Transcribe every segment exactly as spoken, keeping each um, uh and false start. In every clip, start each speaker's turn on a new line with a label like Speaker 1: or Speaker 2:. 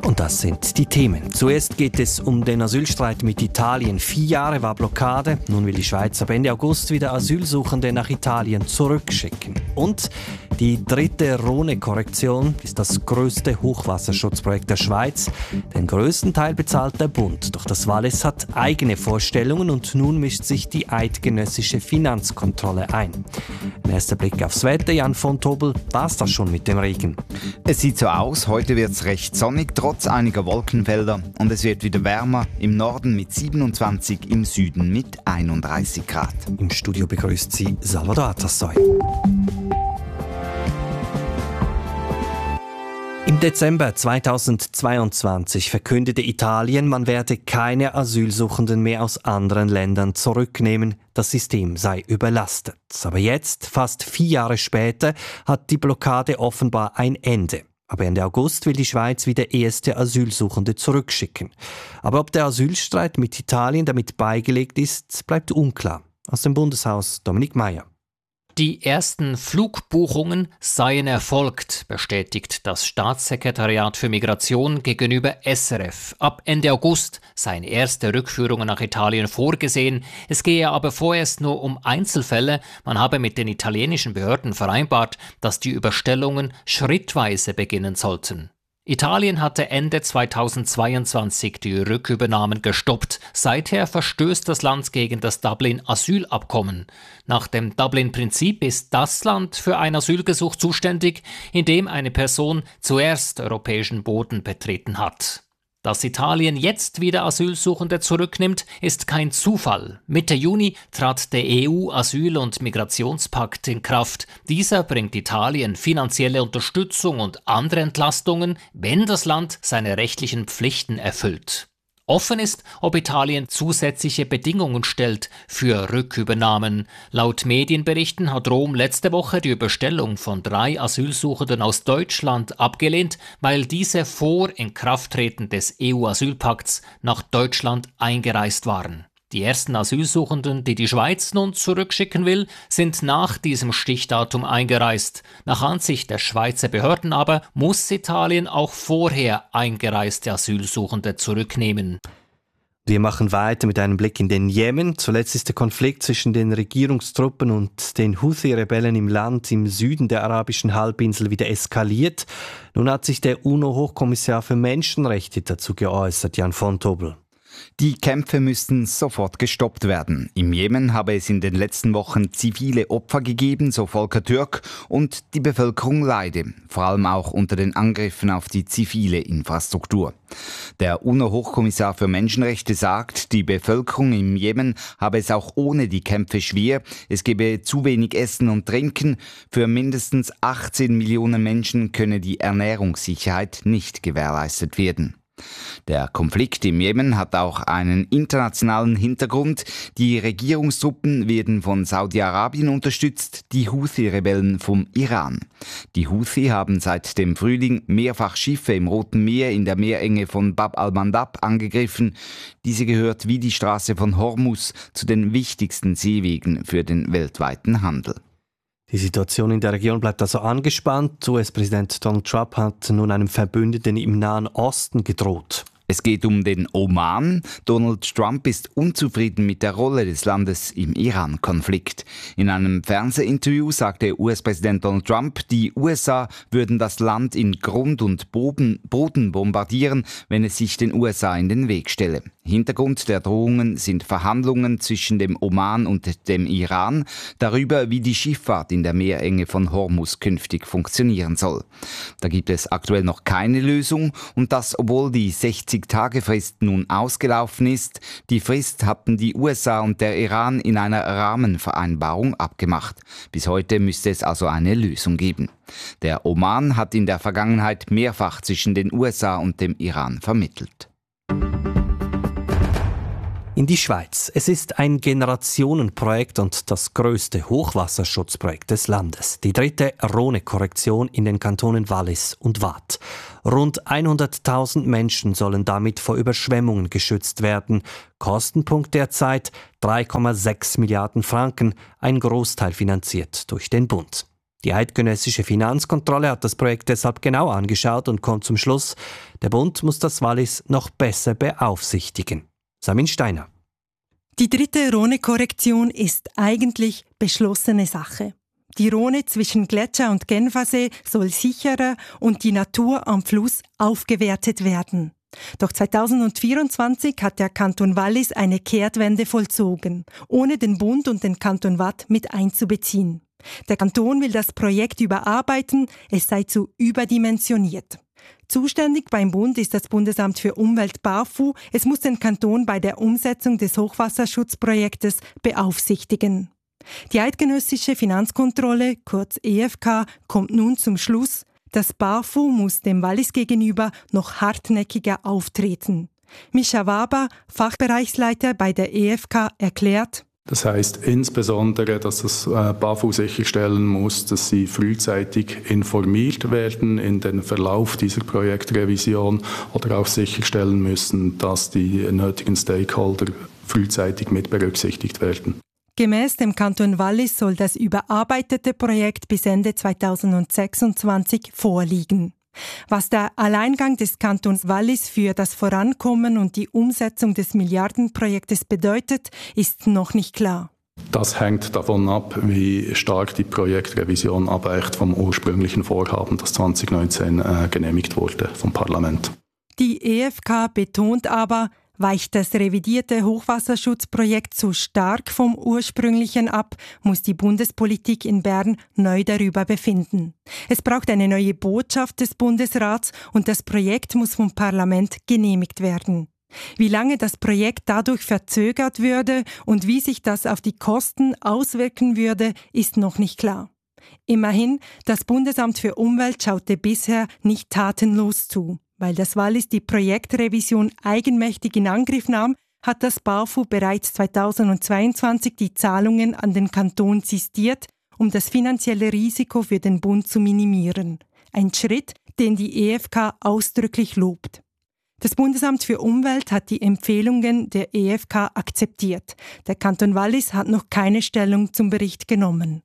Speaker 1: Und das sind die Themen. Zuerst geht es um den Asylstreit mit Italien. Vier Jahre war Blockade. Nun will die Schweiz ab Ende August wieder Asylsuchende nach Italien zurückschicken. Und die dritte Rhone-Korrektion ist das grösste Hochwasserschutzprojekt der Schweiz. Den grössten Teil bezahlt der Bund. Doch das Wallis hat eigene Vorstellungen und nun mischt sich die eidgenössische Finanzkontrolle ein. Ein erster Blick aufs Wetter. Jan von Tobel, war's das schon mit dem Regen?
Speaker 2: Es sieht so aus. Heute wird's recht sonnig, trotz einiger Wolkenfelder. Und es wird wieder wärmer. Im Norden mit siebenundzwanzig, im Süden mit einunddreißig Grad.
Speaker 1: Im Studio begrüßt sie Salvador Atassoy. Im Dezember zweitausendzweiundzwanzig verkündete Italien, man werde keine Asylsuchenden mehr aus anderen Ländern zurücknehmen. Das System sei überlastet. Aber jetzt, fast vier Jahre später, hat die Blockade offenbar ein Ende. Ab Ende August will die Schweiz wieder erste Asylsuchende zurückschicken. Aber ob der Asylstreit mit Italien damit beigelegt ist, bleibt unklar. Aus dem Bundeshaus Dominik Meier.
Speaker 3: Die ersten Flugbuchungen seien erfolgt, bestätigt das Staatssekretariat für Migration gegenüber S R F. Ab Ende August seien erste Rückführungen nach Italien vorgesehen. Es gehe aber vorerst nur um Einzelfälle. Man habe mit den italienischen Behörden vereinbart, dass die Überstellungen schrittweise beginnen sollten. Italien hatte Ende zweitausendzweiundzwanzig die Rückübernahmen gestoppt. Seither verstößt das Land gegen das Dublin-Asylabkommen. Nach dem Dublin-Prinzip ist das Land für ein Asylgesuch zuständig, in dem eine Person zuerst europäischen Boden betreten hat. Dass Italien jetzt wieder Asylsuchende zurücknimmt, ist kein Zufall. Mitte Juni trat der E U-Asyl- und Migrationspakt in Kraft. Dieser bringt Italien finanzielle Unterstützung und andere Entlastungen, wenn das Land seine rechtlichen Pflichten erfüllt. Offen ist, ob Italien zusätzliche Bedingungen stellt für Rückübernahmen. Laut Medienberichten hat Rom letzte Woche die Überstellung von drei Asylsuchenden aus Deutschland abgelehnt, weil diese vor Inkrafttreten des E U-Asylpakts nach Deutschland eingereist waren. Die ersten Asylsuchenden, die die Schweiz nun zurückschicken will, sind nach diesem Stichdatum eingereist. Nach Ansicht der Schweizer Behörden aber muss Italien auch vorher eingereiste Asylsuchende zurücknehmen.
Speaker 1: Wir machen weiter mit einem Blick in den Jemen. Zuletzt ist der Konflikt zwischen den Regierungstruppen und den Houthi-Rebellen im Land im Süden der arabischen Halbinsel wieder eskaliert. Nun hat sich der UNO-Hochkommissar für Menschenrechte dazu geäußert, Jan von Tobel.
Speaker 2: Die Kämpfe müssten sofort gestoppt werden. Im Jemen habe es in den letzten Wochen zivile Opfer gegeben, so Volker Türk, und die Bevölkerung leide, vor allem auch unter den Angriffen auf die zivile Infrastruktur. Der UNO-Hochkommissar für Menschenrechte sagt, die Bevölkerung im Jemen habe es auch ohne die Kämpfe schwer. Es gebe zu wenig Essen und Trinken. Für mindestens achtzehn Millionen Menschen könne die Ernährungssicherheit nicht gewährleistet werden. Der Konflikt im Jemen hat auch einen internationalen Hintergrund. Die Regierungstruppen werden von Saudi-Arabien unterstützt, die Houthi-Rebellen vom Iran. Die Houthi haben seit dem Frühling mehrfach Schiffe im Roten Meer in der Meerenge von Bab al-Mandab angegriffen. Diese gehört wie die Straße von Hormuz zu den wichtigsten Seewegen für den weltweiten Handel.
Speaker 1: Die Situation in der Region bleibt also angespannt. U S-Präsident Donald Trump hat nun einem Verbündeten im Nahen Osten gedroht.
Speaker 2: Es geht um den Oman. Donald Trump ist unzufrieden mit der Rolle des Landes im Iran-Konflikt. In einem Fernsehinterview sagte U S-Präsident Donald Trump, die U S A würden das Land in Grund und Boden, Boden bombardieren, wenn es sich den U S A in den Weg stelle. Hintergrund der Drohungen sind Verhandlungen zwischen dem Oman und dem Iran darüber, wie die Schifffahrt in der Meerenge von Hormuz künftig funktionieren soll. Da gibt es aktuell noch keine Lösung und das, obwohl die sechzig-Tage-Frist nun ausgelaufen ist. Die Frist hatten die U S A und der Iran in einer Rahmenvereinbarung abgemacht. Bis heute müsste es also eine Lösung geben. Der Oman hat in der Vergangenheit mehrfach zwischen den U S A und dem Iran vermittelt.
Speaker 1: In die Schweiz. Es ist ein Generationenprojekt und das grösste Hochwasserschutzprojekt des Landes. Die dritte Rhone-Korrektion in den Kantonen Wallis und Waadt. Rund hunderttausend Menschen sollen damit vor Überschwemmungen geschützt werden. Kostenpunkt derzeit drei Komma sechs Milliarden Franken, ein Großteil finanziert durch den Bund. Die eidgenössische Finanzkontrolle hat das Projekt deshalb genau angeschaut und kommt zum Schluss, der Bund muss das Wallis noch besser beaufsichtigen. Samin Steiner.
Speaker 4: Die dritte Rhone-Korrektion ist eigentlich beschlossene Sache. Die Rhone zwischen Gletscher und Genfersee soll sicherer und die Natur am Fluss aufgewertet werden. Doch zweitausendvierundzwanzig hat der Kanton Wallis eine Kehrtwende vollzogen, ohne den Bund und den Kanton Waadt mit einzubeziehen. Der Kanton will das Projekt überarbeiten, es sei zu überdimensioniert. Zuständig beim Bund ist das Bundesamt für Umwelt BAFU. Es muss den Kanton bei der Umsetzung des Hochwasserschutzprojektes beaufsichtigen. Die eidgenössische Finanzkontrolle, kurz E F K, kommt nun zum Schluss, das BAFU muss dem Wallis gegenüber noch hartnäckiger auftreten. Mischa Waber, Fachbereichsleiter bei der E F K, erklärt:
Speaker 5: Das heißt insbesondere, dass das BAFU sicherstellen muss, dass sie frühzeitig informiert werden in den Verlauf dieser Projektrevision oder auch sicherstellen müssen, dass die nötigen Stakeholder frühzeitig mit berücksichtigt werden.
Speaker 4: Gemäß dem Kanton Wallis soll das überarbeitete Projekt bis Ende zweitausendsechsundzwanzig vorliegen. Was der Alleingang des Kantons Wallis für das Vorankommen und die Umsetzung des Milliardenprojektes bedeutet, ist noch nicht klar.
Speaker 5: Das hängt davon ab, wie stark die Projektrevision abweicht vom ursprünglichen Vorhaben, das zwanzig neunzehn äh, genehmigt wurde vom Parlament.
Speaker 4: Die E F K betont aber, weicht das revidierte Hochwasserschutzprojekt zu stark vom ursprünglichen ab, muss die Bundespolitik in Bern neu darüber befinden. Es braucht eine neue Botschaft des Bundesrats und das Projekt muss vom Parlament genehmigt werden. Wie lange das Projekt dadurch verzögert würde und wie sich das auf die Kosten auswirken würde, ist noch nicht klar. Immerhin, das Bundesamt für Umwelt schaute bisher nicht tatenlos zu. Weil das Wallis die Projektrevision eigenmächtig in Angriff nahm, hat das BAFU bereits zweitausendzweiundzwanzig die Zahlungen an den Kanton sistiert, um das finanzielle Risiko für den Bund zu minimieren. Ein Schritt, den die E F K ausdrücklich lobt. Das Bundesamt für Umwelt hat die Empfehlungen der E F K akzeptiert. Der Kanton Wallis hat noch keine Stellung zum Bericht genommen.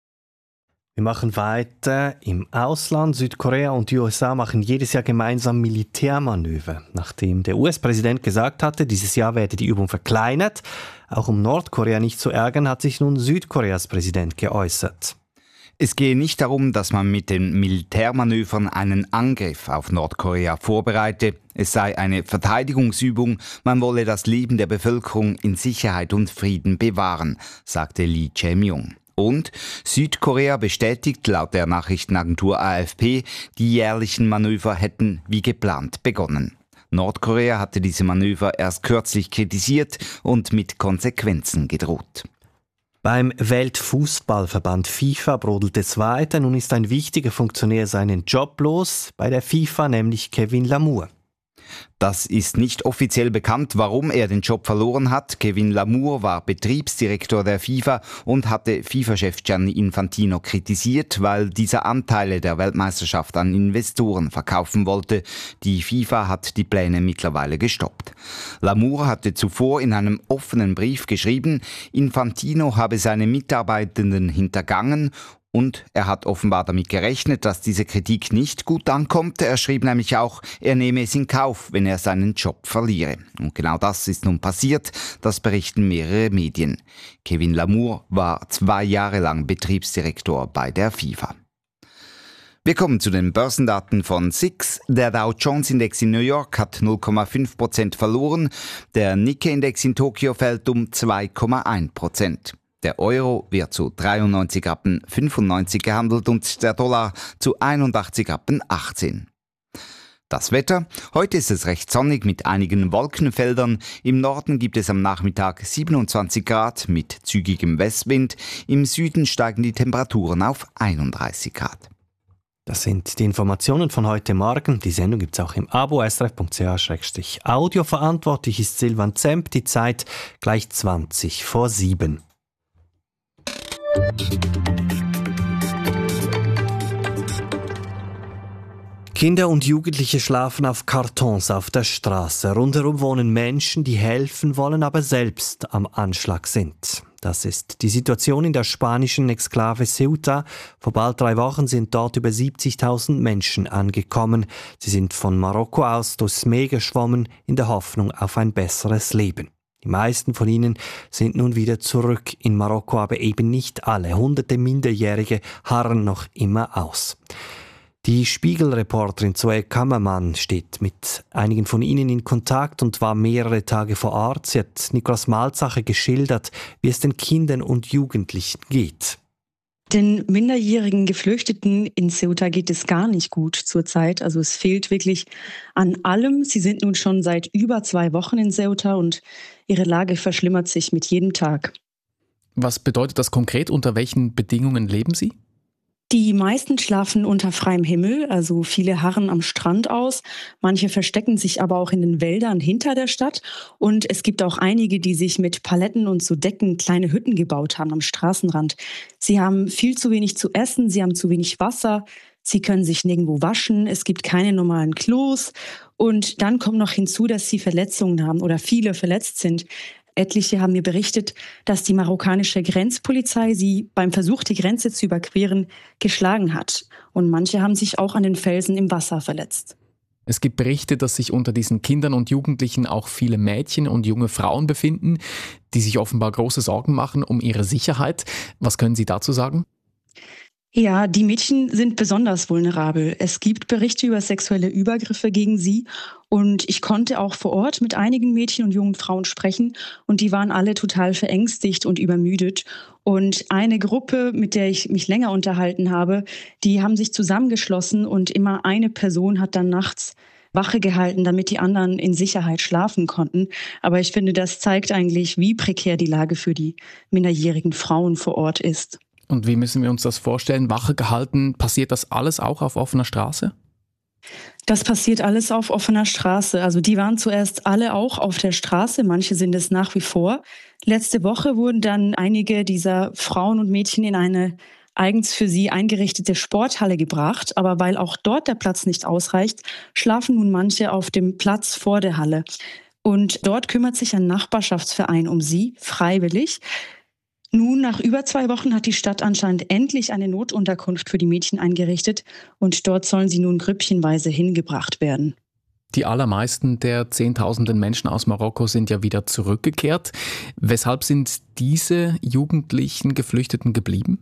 Speaker 1: Wir machen weiter im Ausland. Südkorea und die U S A machen jedes Jahr gemeinsam Militärmanöver. Nachdem der U S-Präsident gesagt hatte, dieses Jahr werde die Übung verkleinert, auch um Nordkorea nicht zu ärgern, hat sich nun Südkoreas Präsident geäußert.
Speaker 2: Es gehe nicht darum, dass man mit den Militärmanövern einen Angriff auf Nordkorea vorbereite. Es sei eine Verteidigungsübung, man wolle das Leben der Bevölkerung in Sicherheit und Frieden bewahren, sagte Lee Jae-myung. Und Südkorea bestätigt laut der Nachrichtenagentur A F P, die jährlichen Manöver hätten wie geplant begonnen. Nordkorea hatte diese Manöver erst kürzlich kritisiert und mit Konsequenzen gedroht.
Speaker 1: Beim Weltfußballverband FIFA brodelt es weiter. Nun ist ein wichtiger Funktionär seinen Job los, bei der FIFA nämlich Kevin Lamour.
Speaker 2: Das ist nicht offiziell bekannt, warum er den Job verloren hat. Kevin Lamour war Betriebsdirektor der FIFA und hatte FIFA-Chef Gianni Infantino kritisiert, weil dieser Anteile der Weltmeisterschaft an Investoren verkaufen wollte. Die FIFA hat die Pläne mittlerweile gestoppt. Lamour hatte zuvor in einem offenen Brief geschrieben, Infantino habe seine Mitarbeitenden hintergangen. Und er hat offenbar damit gerechnet, dass diese Kritik nicht gut ankommt. Er schrieb nämlich auch, er nehme es in Kauf, wenn er seinen Job verliere. Und genau das ist nun passiert, das berichten mehrere Medien. Kevin Lamour war zwei Jahre lang Betriebsdirektor bei der FIFA. Wir kommen zu den Börsendaten von S I X. Der Dow Jones Index in New York hat null Komma fünf Prozent verloren. Der Nikkei Index in Tokio fällt um zwei Komma eins Prozent. Der Euro wird zu dreiundneunzig Komma fünfundneunzig gehandelt und der Dollar zu einundachtzig Komma achtzehn. Das Wetter. Heute ist es recht sonnig mit einigen Wolkenfeldern. Im Norden gibt es am Nachmittag siebenundzwanzig Grad mit zügigem Westwind. Im Süden steigen die Temperaturen auf einunddreißig Grad.
Speaker 1: Das sind die Informationen von heute Morgen. Die Sendung gibt es auch im Abo s r f punkt c h slash audio. Verantwortlich ist Silvan Zemp. Die Zeit gleich zwanzig vor sieben. Kinder und Jugendliche schlafen auf Kartons auf der Straße. Rundherum wohnen Menschen, die helfen wollen, aber selbst am Anschlag sind. Das ist die Situation in der spanischen Exklave Ceuta. Vor bald drei Wochen sind dort über siebzigtausend Menschen angekommen. Sie sind von Marokko aus durchs Meer geschwommen in der Hoffnung auf ein besseres Leben. Die meisten von ihnen sind nun wieder zurück in Marokko, aber eben nicht alle. Hunderte Minderjährige harren noch immer aus. Die Spiegel-Reporterin Zoe Kammermann steht mit einigen von ihnen in Kontakt und war mehrere Tage vor Ort. Sie hat Niklas Malzacher geschildert, wie es den Kindern und Jugendlichen geht.
Speaker 6: Den minderjährigen Geflüchteten in Ceuta geht es gar nicht gut zurzeit. Also es fehlt wirklich an allem. Sie sind nun schon seit über zwei Wochen in Ceuta und ihre Lage verschlimmert sich mit jedem Tag.
Speaker 7: Was bedeutet das konkret? Unter welchen Bedingungen leben Sie?
Speaker 6: Die meisten schlafen unter freiem Himmel, also viele harren am Strand aus. Manche verstecken sich aber auch in den Wäldern hinter der Stadt. Und es gibt auch einige, die sich mit Paletten und so Decken kleine Hütten gebaut haben am Straßenrand. Sie haben viel zu wenig zu essen, sie haben zu wenig Wasser, sie können sich nirgendwo waschen, es gibt keine normalen Klos. Und dann kommt noch hinzu, dass sie Verletzungen haben oder viele verletzt sind. Etliche haben mir berichtet, dass die marokkanische Grenzpolizei sie beim Versuch, die Grenze zu überqueren, geschlagen hat. Und manche haben sich auch an den Felsen im Wasser verletzt.
Speaker 7: Es gibt Berichte, dass sich unter diesen Kindern und Jugendlichen auch viele Mädchen und junge Frauen befinden, die sich offenbar große Sorgen machen um ihre Sicherheit. Was können Sie dazu sagen?
Speaker 6: Ja, die Mädchen sind besonders vulnerabel. Es gibt Berichte über sexuelle Übergriffe gegen sie. Und ich konnte auch vor Ort mit einigen Mädchen und jungen Frauen sprechen. Und die waren alle total verängstigt und übermüdet. Und eine Gruppe, mit der ich mich länger unterhalten habe, die haben sich zusammengeschlossen. Und immer eine Person hat dann nachts Wache gehalten, damit die anderen in Sicherheit schlafen konnten. Aber ich finde, das zeigt eigentlich, wie prekär die Lage für die minderjährigen Frauen vor Ort ist.
Speaker 7: Und wie müssen wir uns das vorstellen? Wache gehalten, passiert das alles auch auf offener Straße?
Speaker 6: Das passiert alles auf offener Straße. Also die waren zuerst alle auch auf der Straße, manche sind es nach wie vor. Letzte Woche wurden dann einige dieser Frauen und Mädchen in eine eigens für sie eingerichtete Sporthalle gebracht. Aber weil auch dort der Platz nicht ausreicht, schlafen nun manche auf dem Platz vor der Halle. Und dort kümmert sich ein Nachbarschaftsverein um sie, freiwillig. Nun, nach über zwei Wochen hat die Stadt anscheinend endlich eine Notunterkunft für die Mädchen eingerichtet und dort sollen sie nun grüppchenweise hingebracht werden.
Speaker 7: Die allermeisten der Zehntausenden Menschen aus Marokko sind ja wieder zurückgekehrt. Weshalb sind diese jugendlichen Geflüchteten geblieben?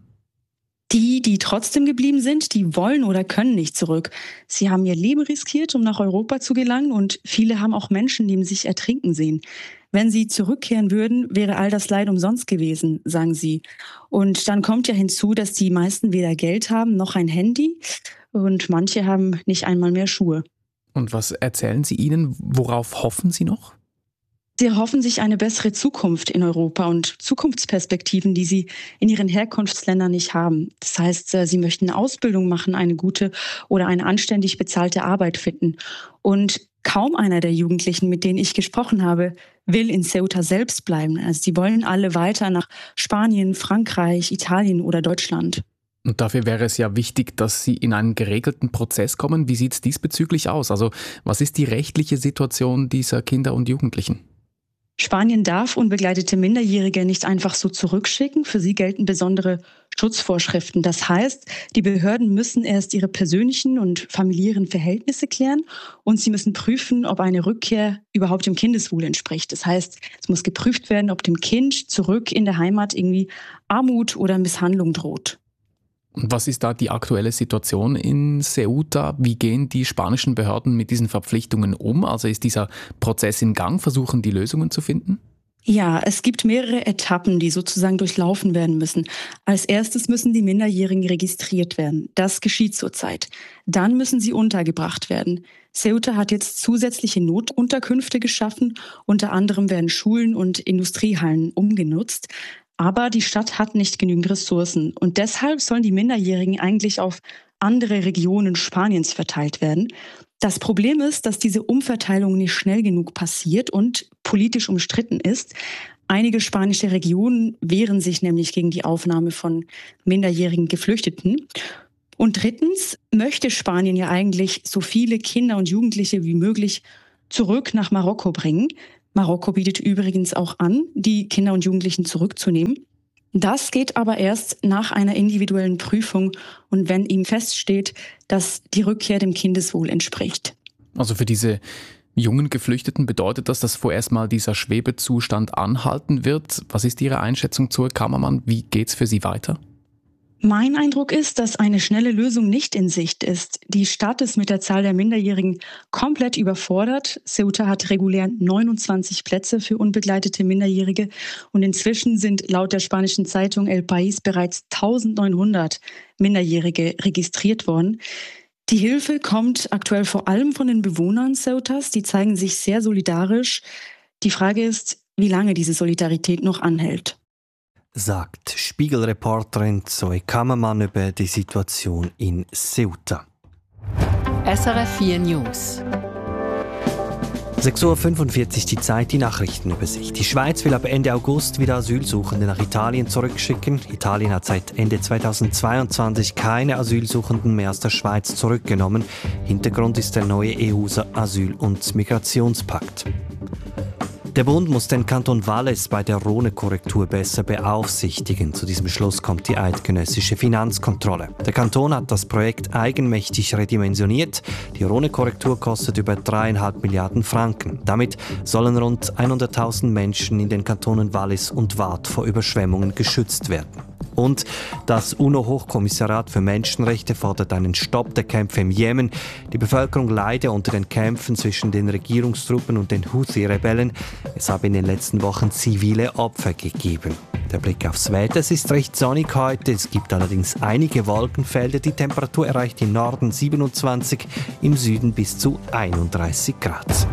Speaker 6: Die, die trotzdem geblieben sind, die wollen oder können nicht zurück. Sie haben ihr Leben riskiert, um nach Europa zu gelangen und viele haben auch Menschenleben sich ertrinken sehen. Wenn sie zurückkehren würden, wäre all das Leid umsonst gewesen, sagen sie. Und dann kommt ja hinzu, dass die meisten weder Geld haben noch ein Handy und manche haben nicht einmal mehr Schuhe.
Speaker 7: Und was erzählen Sie ihnen? Worauf hoffen Sie noch?
Speaker 6: Sie erhoffen sich eine bessere Zukunft in Europa und Zukunftsperspektiven, die sie in ihren Herkunftsländern nicht haben. Das heißt, sie möchten eine Ausbildung machen, eine gute oder eine anständig bezahlte Arbeit finden. Und kaum einer der Jugendlichen, mit denen ich gesprochen habe, will in Ceuta selbst bleiben. Also sie wollen alle weiter nach Spanien, Frankreich, Italien oder Deutschland.
Speaker 7: Und dafür wäre es ja wichtig, dass Sie in einen geregelten Prozess kommen. Wie sieht es diesbezüglich aus? Also was ist die rechtliche Situation dieser Kinder und Jugendlichen?
Speaker 6: Spanien darf unbegleitete Minderjährige nicht einfach so zurückschicken. Für sie gelten besondere Schutzvorschriften. Das heißt, die Behörden müssen erst ihre persönlichen und familiären Verhältnisse klären und sie müssen prüfen, ob eine Rückkehr überhaupt dem Kindeswohl entspricht. Das heißt, es muss geprüft werden, ob dem Kind zurück in der Heimat irgendwie Armut oder Misshandlung droht.
Speaker 7: Und was ist da die aktuelle Situation in Ceuta? Wie gehen die spanischen Behörden mit diesen Verpflichtungen um? Also ist dieser Prozess in Gang? Versuchen die Lösungen zu finden?
Speaker 6: Ja, es gibt mehrere Etappen, die sozusagen durchlaufen werden müssen. Als erstes müssen die Minderjährigen registriert werden. Das geschieht zurzeit. Dann müssen sie untergebracht werden. Ceuta hat jetzt zusätzliche Notunterkünfte geschaffen. Unter anderem werden Schulen und Industriehallen umgenutzt. Aber die Stadt hat nicht genügend Ressourcen und deshalb sollen die Minderjährigen eigentlich auf andere Regionen Spaniens verteilt werden. Das Problem ist, dass diese Umverteilung nicht schnell genug passiert und politisch umstritten ist. Einige spanische Regionen wehren sich nämlich gegen die Aufnahme von minderjährigen Geflüchteten. Und drittens möchte Spanien ja eigentlich so viele Kinder und Jugendliche wie möglich zurück nach Marokko bringen. Marokko bietet übrigens auch an, die Kinder und Jugendlichen zurückzunehmen. Das geht aber erst nach einer individuellen Prüfung und wenn ihm feststeht, dass die Rückkehr dem Kindeswohl entspricht.
Speaker 7: Also für diese jungen Geflüchteten bedeutet das, dass vorerst mal dieser Schwebezustand anhalten wird. Was ist Ihre Einschätzung zur Kammermann? Wie geht's für Sie weiter?
Speaker 6: Mein Eindruck ist, dass eine schnelle Lösung nicht in Sicht ist. Die Stadt ist mit der Zahl der Minderjährigen komplett überfordert. Ceuta hat regulär neunundzwanzig Plätze für unbegleitete Minderjährige und inzwischen sind laut der spanischen Zeitung El País bereits eintausendneunhundert Minderjährige registriert worden. Die Hilfe kommt aktuell vor allem von den Bewohnern Ceutas. Die zeigen sich sehr solidarisch. Die Frage ist, wie lange diese Solidarität noch anhält.
Speaker 1: Sagt Spiegelreporterin Zoe Kammermann über die Situation in Ceuta.
Speaker 8: S R F vier News.
Speaker 1: sechs Uhr fünfundvierzig die Zeit, die Nachrichtenübersicht. Die Schweiz will ab Ende August wieder Asylsuchende nach Italien zurückschicken. Italien hat seit Ende zweitausendzweiundzwanzig keine Asylsuchenden mehr aus der Schweiz zurückgenommen. Hintergrund ist der neue E U-Asyl- und Migrationspakt. Der Bund muss den Kanton Wallis bei der Rhone-Korrektur besser beaufsichtigen. Zu diesem Schluss kommt die eidgenössische Finanzkontrolle. Der Kanton hat das Projekt eigenmächtig redimensioniert. Die Rhone-Korrektur kostet über dreieinhalb Milliarden Franken. Damit sollen rund hunderttausend Menschen in den Kantonen Wallis und Waadt vor Überschwemmungen geschützt werden. Und das UNO-Hochkommissariat für Menschenrechte fordert einen Stopp der Kämpfe im Jemen. Die Bevölkerung leide unter den Kämpfen zwischen den Regierungstruppen und den Houthi-Rebellen. Es habe in den letzten Wochen zivile Opfer gegeben. Der Blick aufs Wetter: Es ist recht sonnig heute. Es gibt allerdings einige Wolkenfelder. Die Temperatur erreicht im Norden siebenundzwanzig, im Süden bis zu einunddreißig Grad.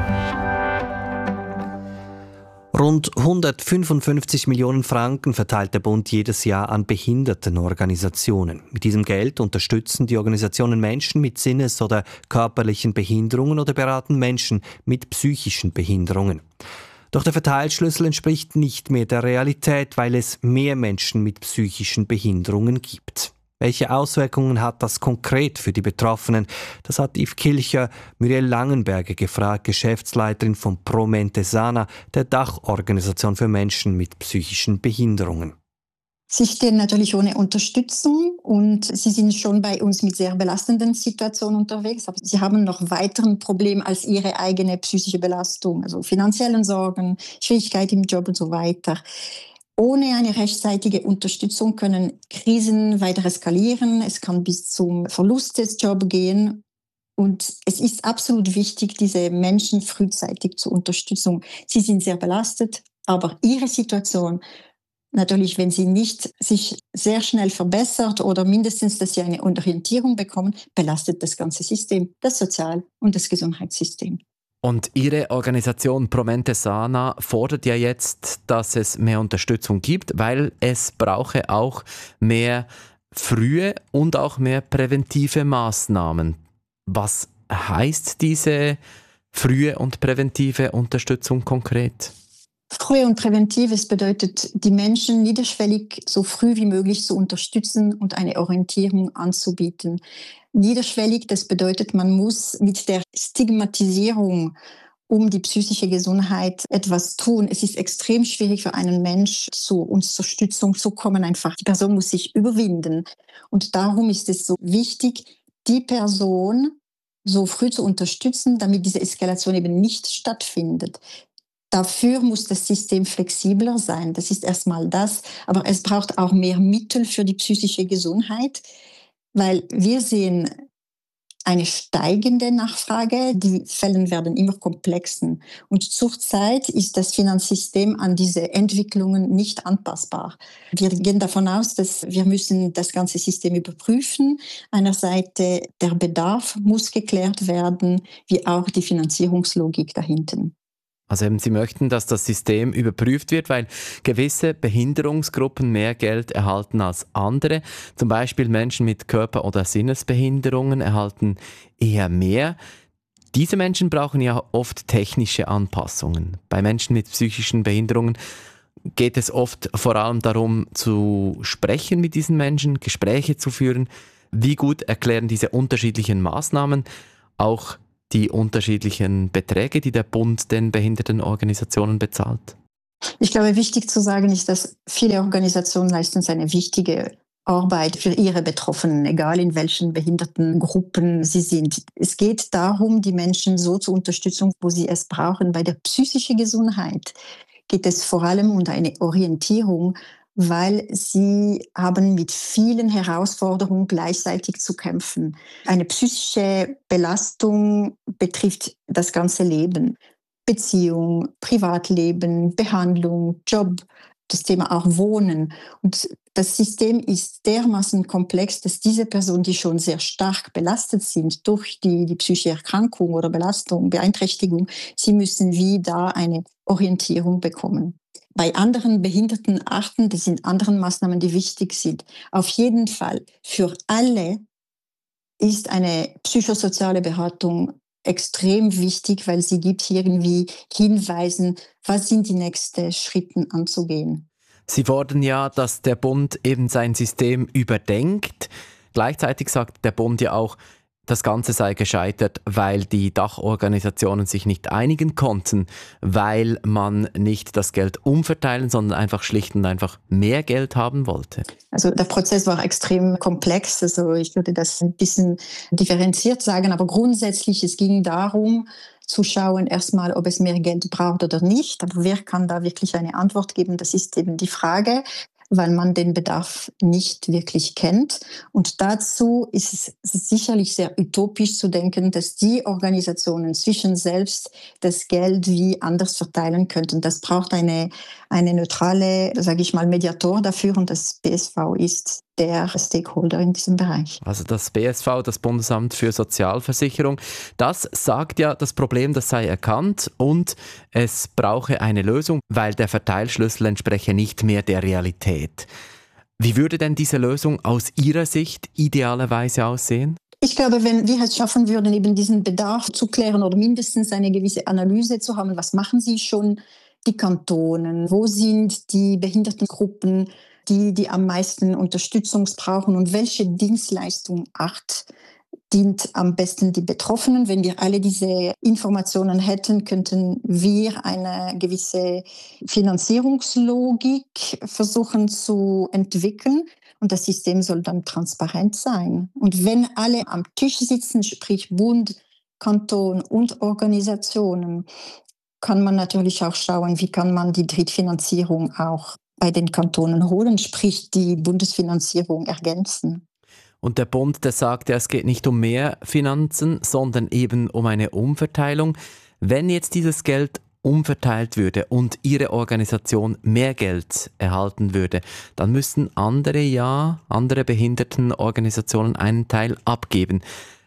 Speaker 1: Rund hundertfünfundfünfzig Millionen Franken verteilt der Bund jedes Jahr an Behindertenorganisationen. Mit diesem Geld unterstützen die Organisationen Menschen mit sinnes- oder körperlichen Behinderungen oder beraten Menschen mit psychischen Behinderungen. Doch der Verteilschlüssel entspricht nicht mehr der Realität, weil es mehr Menschen mit psychischen Behinderungen gibt. Welche Auswirkungen hat das konkret für die Betroffenen? Das hat Yves Kilcher Muriel Langenberger gefragt, Geschäftsleiterin von Pro Mente Sana, der Dachorganisation für Menschen mit psychischen Behinderungen.
Speaker 9: Sie stehen natürlich ohne Unterstützung und sie sind schon bei uns mit sehr belastenden Situationen unterwegs. Aber sie haben noch weiteren Problem als ihre eigene psychische Belastung, also finanziellen Sorgen, Schwierigkeiten im Job und so weiter. Ohne eine rechtzeitige Unterstützung können Krisen weiter eskalieren. Es kann bis zum Verlust des Jobs gehen. Und es ist absolut wichtig, diese Menschen frühzeitig zu unterstützen. Sie sind sehr belastet, aber ihre Situation, natürlich, wenn sie nicht sich sehr schnell verbessert oder mindestens, dass sie eine Orientierung bekommen, belastet das ganze System, das Sozial- und das Gesundheitssystem.
Speaker 10: Und Ihre Organisation Pro Mente Sana fordert ja jetzt, dass es mehr Unterstützung gibt, weil es brauche auch mehr frühe und auch mehr präventive Maßnahmen. Was heißt diese frühe und präventive Unterstützung konkret?
Speaker 9: Frühe und Präventives bedeutet, die Menschen niederschwellig so früh wie möglich zu unterstützen und eine Orientierung anzubieten. Niederschwellig, das bedeutet, man muss mit der Stigmatisierung um die psychische Gesundheit etwas tun. Es ist extrem schwierig für einen Mensch, zu Unterstützung zu kommen. Einfach, die Person muss sich überwinden. Und darum ist es so wichtig, die Person so früh zu unterstützen, damit diese Eskalation eben nicht stattfindet. Dafür muss das System flexibler sein. Das ist erstmal das. Aber es braucht auch mehr Mittel für die psychische Gesundheit, weil wir sehen eine steigende Nachfrage. Die Fälle werden immer komplexer. Und zurzeit ist das Finanzsystem an diese Entwicklungen nicht anpassbar. Wir gehen davon aus, dass wir müssen das ganze System überprüfen. Einerseits der Bedarf muss geklärt werden, wie auch die Finanzierungslogik dahinter.
Speaker 10: Also eben, Sie möchten, dass das System überprüft wird, weil gewisse Behinderungsgruppen mehr Geld erhalten als andere. Zum Beispiel Menschen mit Körper- oder Sinnesbehinderungen erhalten eher mehr. Diese Menschen brauchen ja oft technische Anpassungen. Bei Menschen mit psychischen Behinderungen geht es oft vor allem darum, zu sprechen mit diesen Menschen, Gespräche zu führen. Wie gut erklären diese unterschiedlichen Maßnahmen auch die unterschiedlichen Beträge, die der Bund den Behindertenorganisationen bezahlt?
Speaker 9: Ich glaube, wichtig zu sagen ist, dass viele Organisationen leisten eine wichtige Arbeit für ihre Betroffenen, egal in welchen Behindertengruppen sie sind. Es geht darum, die Menschen so zu unterstützen, wo sie es brauchen. Bei der psychischen Gesundheit geht es vor allem um eine Orientierung, weil sie haben mit vielen Herausforderungen gleichzeitig zu kämpfen. Eine psychische Belastung betrifft das ganze Leben. Beziehung, Privatleben, Behandlung, Job, das Thema auch Wohnen. Und das System ist dermaßen komplex, dass diese Personen, die schon sehr stark belastet sind durch die, die psychische Erkrankung oder Belastung, Beeinträchtigung, sie müssen wie da eine Orientierung bekommen. Bei anderen Behindertenarten, das sind andere Maßnahmen, die wichtig sind. Auf jeden Fall für alle ist eine psychosoziale Beratung extrem wichtig, weil sie gibt irgendwie Hinweise, was sind die nächsten Schritte anzugehen.
Speaker 10: Sie fordern ja, dass der Bund eben sein System überdenkt. Gleichzeitig sagt der Bund ja auch, das Ganze sei gescheitert, weil die Dachorganisationen sich nicht einigen konnten, weil man nicht das Geld umverteilen, sondern einfach schlicht und einfach mehr Geld haben wollte.
Speaker 9: Also der Prozess war extrem komplex, also ich würde das ein bisschen differenziert sagen, aber grundsätzlich es ging darum, zu schauen erstmal, ob es mehr Geld braucht oder nicht. Aber wer kann da wirklich eine Antwort geben? Das ist eben die Frage, weil man den Bedarf nicht wirklich kennt. Und dazu ist es sicherlich sehr utopisch zu denken, dass die Organisationen zwischen selbst das Geld wie anders verteilen könnten. Das braucht eine, eine neutrale, sage ich mal, Mediator dafür und das B S V ist der Stakeholder in diesem Bereich.
Speaker 10: Also das B S V, das Bundesamt für Sozialversicherung, das sagt ja, das Problem, das sei erkannt und es brauche eine Lösung, weil der Verteilschlüssel entspreche nicht mehr der Realität. Wie würde denn diese Lösung aus Ihrer Sicht idealerweise aussehen?
Speaker 9: Ich glaube, wenn wir es schaffen würden, eben diesen Bedarf zu klären oder mindestens eine gewisse Analyse zu haben, was machen sie schon, die Kantonen, wo sind die Behindertengruppen, die, die am meisten Unterstützung brauchen und welche Dienstleistungsart dient am besten die Betroffenen. Wenn wir alle diese Informationen hätten, könnten wir eine gewisse Finanzierungslogik versuchen zu entwickeln. Und das System soll dann transparent sein. Und wenn alle am Tisch sitzen, sprich Bund, Kanton und Organisationen, kann man natürlich auch schauen, wie kann man die Drittfinanzierung auch bei den Kantonen holen, sprich die Bundesfinanzierung ergänzen.
Speaker 10: Und der Bund, der sagt ja, es geht nicht um mehr Finanzen, sondern eben um eine Umverteilung. Wenn jetzt dieses Geld umverteilt würde und Ihre Organisation mehr Geld erhalten würde, dann müssten andere ja, andere Behindertenorganisationen einen Teil abgeben.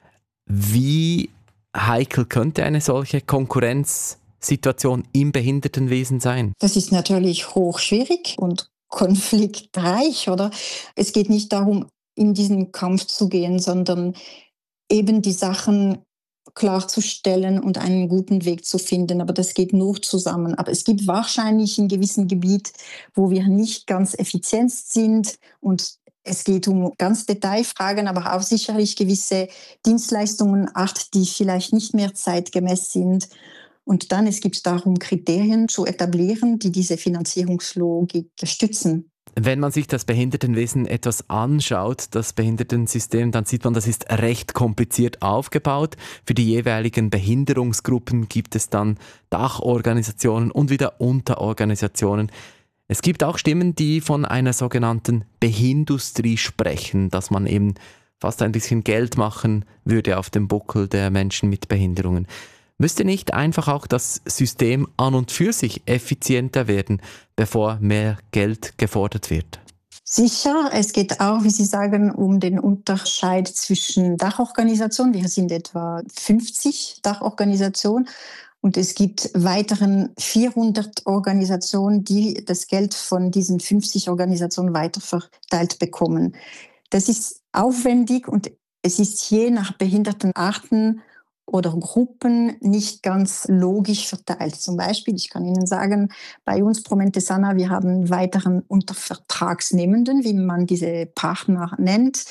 Speaker 10: Wie heikel könnte eine solche Konkurrenzsituation im Behindertenwesen sein?
Speaker 9: Das ist natürlich hochschwierig und konfliktreich, oder? Es geht nicht darum, in diesen Kampf zu gehen, sondern eben die Sachen klarzustellen und einen guten Weg zu finden. Aber das geht nur zusammen. Aber es gibt wahrscheinlich in gewissen Gebieten, wo wir nicht ganz effizient sind und es geht um ganz Detailfragen, aber auch sicherlich gewisse Dienstleistungen, Art, die vielleicht nicht mehr zeitgemäß sind. Und dann es gibt darum, Kriterien zu etablieren, die diese Finanzierungslogik stützen.
Speaker 10: Wenn man sich das Behindertenwesen etwas anschaut, das Behindertensystem, dann sieht man, das ist recht kompliziert aufgebaut. Für die jeweiligen Behinderungsgruppen gibt es dann Dachorganisationen und wieder Unterorganisationen. Es gibt auch Stimmen, die von einer sogenannten Behindustrie sprechen, dass man eben fast ein bisschen Geld machen würde auf dem Buckel der Menschen mit Behinderungen. Müsste nicht einfach auch das System an und für sich effizienter werden, bevor mehr Geld gefordert wird?
Speaker 9: Sicher, es geht auch, wie Sie sagen, um den Unterschied zwischen Dachorganisationen. Wir sind etwa fünfzig Dachorganisationen und es gibt weiteren vierhundert Organisationen, die das Geld von diesen fünfzig Organisationen weiterverteilt bekommen. Das ist aufwendig und es ist je nach Behindertenarten oder Gruppen nicht ganz logisch verteilt. Zum Beispiel, ich kann Ihnen sagen, bei uns Pro Mente Sana, wir haben weiteren Untervertragsnehmenden, wie man diese Partner nennt,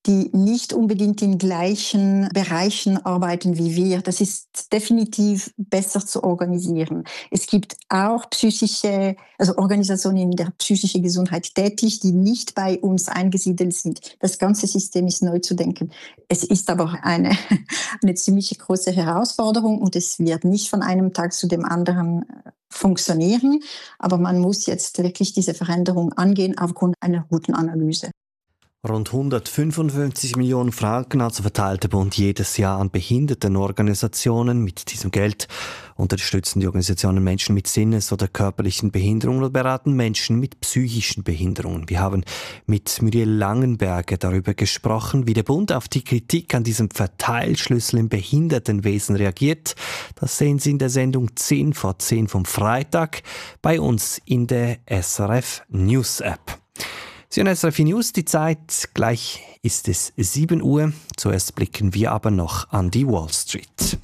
Speaker 9: die nicht unbedingt in gleichen Bereichen arbeiten wie wir. Das ist definitiv besser zu organisieren. Es gibt auch psychische, also Organisationen in der psychischen Gesundheit tätig, die nicht bei uns eingesiedelt sind. Das ganze System ist neu zu denken. Es ist aber eine, eine ziemlich große Herausforderung und es wird nicht von einem Tag zu dem anderen funktionieren. Aber man muss jetzt wirklich diese Veränderung angehen aufgrund einer guten Analyse.
Speaker 1: Rund hundertfünfundfünfzig Millionen Franken also verteilt der Bund jedes Jahr an Behindertenorganisationen. Mit diesem Geld unterstützen die Organisationen Menschen mit Sinnes- oder körperlichen Behinderungen und beraten Menschen mit psychischen Behinderungen. Wir haben mit Muriel Langenberger darüber gesprochen, wie der Bund auf die Kritik an diesem Verteilschlüssel im Behindertenwesen reagiert. Das sehen Sie in der Sendung zehn vor zehn vom Freitag bei uns in der S R F News App. Sie hören S R F News, die Zeit, gleich ist es sieben Uhr. Zuerst blicken wir aber noch an die Wall Street.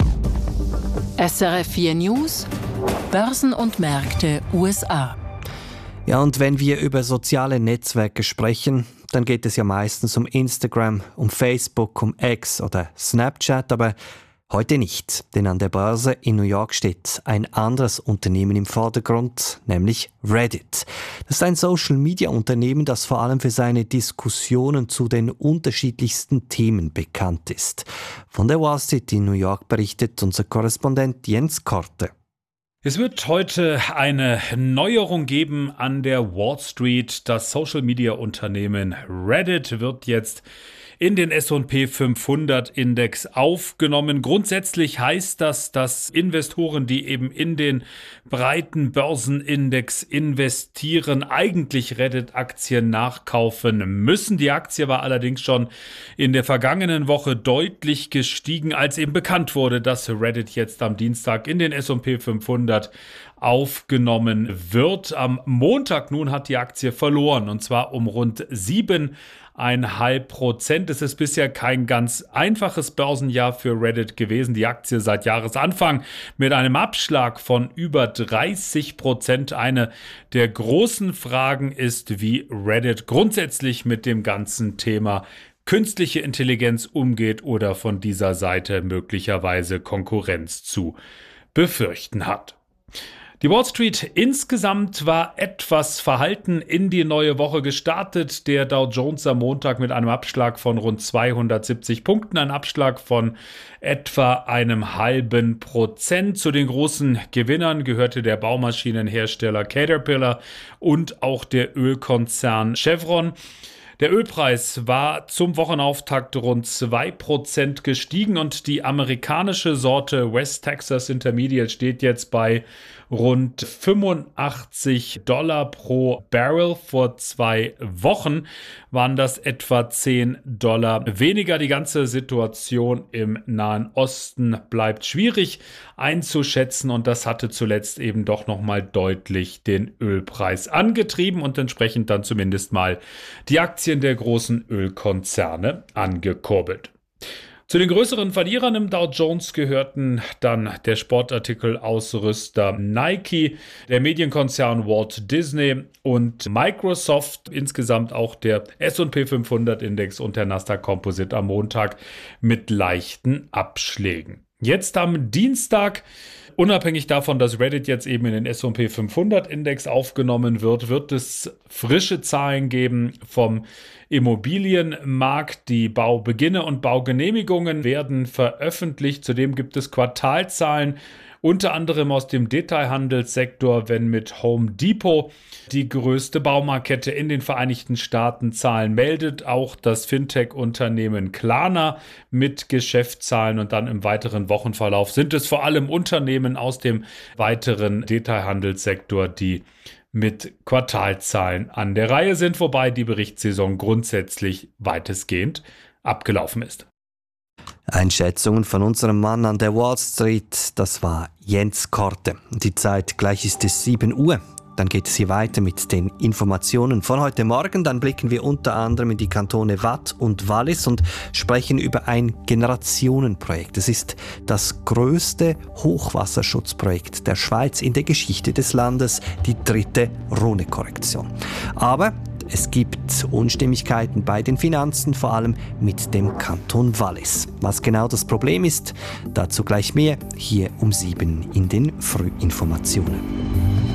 Speaker 8: S R F vier News, Börsen und Märkte U S A.
Speaker 1: Ja, und wenn wir über soziale Netzwerke sprechen, dann geht es ja meistens um Instagram, um Facebook, um X oder Snapchat, aber heute nicht, denn an der Börse in New York steht ein anderes Unternehmen im Vordergrund, nämlich Reddit. Das ist ein Social-Media-Unternehmen, das vor allem für seine Diskussionen zu den unterschiedlichsten Themen bekannt ist. Von der Wall Street in New York berichtet unser Korrespondent Jens Korte.
Speaker 11: Es wird heute eine Neuerung geben an der Wall Street. Das Social-Media-Unternehmen Reddit wird jetzt in den S und P fünfhundert Index aufgenommen. Grundsätzlich heißt das, dass Investoren, die eben in den breiten Börsenindex investieren, eigentlich Reddit-Aktien nachkaufen müssen. Die Aktie war allerdings schon in der vergangenen Woche deutlich gestiegen, als eben bekannt wurde, dass Reddit jetzt am Dienstag in den S und P fünfhundert aufgenommen wird. Am Montag nun hat die Aktie verloren, und zwar um rund sieben Ein halb Prozent. Es ist bisher kein ganz einfaches Börsenjahr für Reddit gewesen. Die Aktie seit Jahresanfang mit einem Abschlag von über dreißig Prozent. Eine der großen Fragen ist, wie Reddit grundsätzlich mit dem ganzen Thema künstliche Intelligenz umgeht oder von dieser Seite möglicherweise Konkurrenz zu befürchten hat. Die Wall Street insgesamt war etwas verhalten in die neue Woche gestartet. Der Dow Jones am Montag mit einem Abschlag von rund zweihundertsiebzig Punkten, ein Abschlag von etwa einem halben Prozent. Zu den großen Gewinnern gehörte der Baumaschinenhersteller Caterpillar und auch der Ölkonzern Chevron. Der Ölpreis war zum Wochenauftakt rund zwei Prozent gestiegen und die amerikanische Sorte West Texas Intermediate steht jetzt bei rund fünfundachtzig Dollar pro Barrel. Vor zwei Wochen waren das etwa zehn Dollar weniger. Die ganze Situation im Nahen Osten bleibt schwierig einzuschätzen und das hatte zuletzt eben doch nochmal deutlich den Ölpreis angetrieben und entsprechend dann zumindest mal die Aktien der großen Ölkonzerne angekurbelt. Zu den größeren Verlierern im Dow Jones gehörten dann der Sportartikelausrüster Nike, der Medienkonzern Walt Disney und Microsoft. Insgesamt auch der S und P fünfhundert Index und der Nasdaq Composite am Montag mit leichten Abschlägen. Jetzt am Dienstag, unabhängig davon, dass Reddit jetzt eben in den S und P fünfhundert Index aufgenommen wird, wird es frische Zahlen geben vom Immobilienmarkt. Die Baubeginne und Baugenehmigungen werden veröffentlicht. Zudem gibt es Quartalzahlen, unter anderem aus dem Detailhandelssektor, wenn mit Home Depot, die größte Baumarktkette in den Vereinigten Staaten, Zahlen meldet. Auch das Fintech-Unternehmen Klarna mit Geschäftszahlen und dann im weiteren Wochenverlauf sind es vor allem Unternehmen aus dem weiteren Detailhandelssektor, die mit Quartalzahlen an der Reihe sind, wobei die Berichtssaison grundsätzlich weitestgehend abgelaufen ist.
Speaker 1: Einschätzungen von unserem Mann an der Wall Street, das war Jens Korte. Die Zeit, gleich ist es sieben Uhr. Dann geht es hier weiter mit den Informationen von heute Morgen. Dann blicken wir unter anderem in die Kantone Waadt und Wallis und sprechen über ein Generationenprojekt. Es ist das größte Hochwasserschutzprojekt der Schweiz in der Geschichte des Landes, die dritte Rhone-Korrektion. Aber und es gibt Unstimmigkeiten bei den Finanzen, vor allem mit dem Kanton Wallis. Was genau das Problem ist, dazu gleich mehr hier um sieben in den Frühinformationen.